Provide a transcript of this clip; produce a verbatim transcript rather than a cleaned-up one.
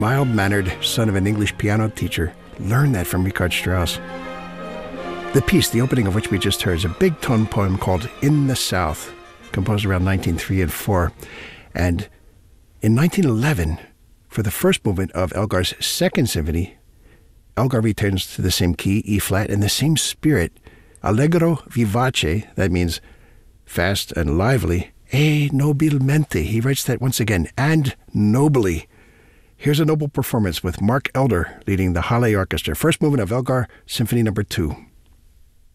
mild-mannered son of an English piano teacher, learned that from Richard Strauss. The piece, the opening of which we just heard, is a big tone poem called In the South, composed around nineteen oh three and four. And in nineteen eleven, for the first movement of Elgar's Second Symphony, Elgar returns to the same key, E-flat, and the same spirit, allegro vivace, that means fast and lively, e nobilmente. He writes that once again, and nobly. Here's a noble performance with Mark Elder leading the Halle Orchestra. First movement of Elgar Symphony Number Two.